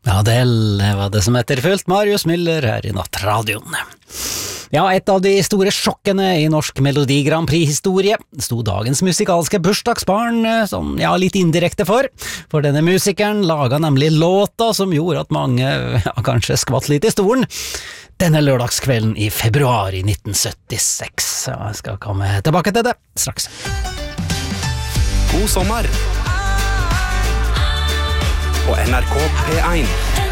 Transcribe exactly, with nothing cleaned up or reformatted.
Ja, det var det som heter fullt Marius Müller her i Nattradioen. Ja, et av de store sjokkene i norsk Melodi Grand Prix-historie sto dagens musikalske bursdagsbarn som, ja, litt indirekte for. For denne musikeren laget nemlig låta som gjorde at mange, ja, kanskje skvatt litt i stolen. Denne lørdagskvelden i februar i nitten syttiseks. Jeg skal komme tilbake til det straks. God sommer på N R K P én.